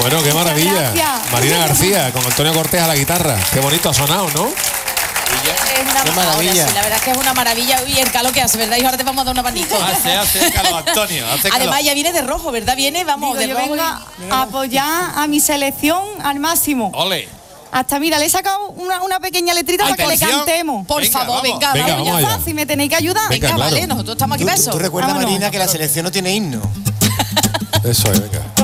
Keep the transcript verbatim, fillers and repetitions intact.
Bueno, qué maravilla. Gracias. Marina García, con Antonio Cortés a la guitarra. Qué bonito ha sonado, ¿no? Es una Qué maravilla. ahora sí, la verdad es que es una maravilla. Y el calor que hace, ¿verdad? Y ahora te vamos a dar un abanico. Hace, hace calor, Antonio. Hace calor. Además, ya viene de rojo, ¿verdad? Viene, vamos, Digo, de yo rojo. vengo a apoyar a mi selección al máximo. Ole. Hasta, mira, le he sacado una, una pequeña letrita Ay, para que le atención. cantemos. Por Venga, favor, vamos. venga, Venga, vamos, vamos ya. allá. Fácil, me tenéis que ayudar. Venga, Venga, claro. vale, nosotros estamos aquí ¿Tú, para eso. tú recuerdas, Vámonos. Marina, que la selección no tiene himno? Eso es, venga.